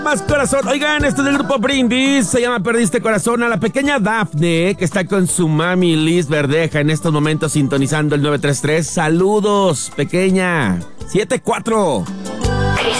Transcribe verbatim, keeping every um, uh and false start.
Más corazón. Oigan, este es del grupo Brindis. Se llama Perdiste Corazón. A la pequeña Dafne, que está con su mami Liz Verdeja en estos momentos sintonizando el nueve tres tres. Saludos, pequeña. siete cuatro.